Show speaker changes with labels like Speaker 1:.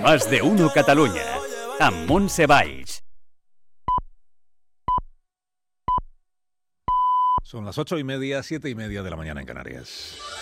Speaker 1: Más de Uno Catalunya, amb Montse Valls.
Speaker 2: Son las 8:30, 7:30 de la mañana en Canarias.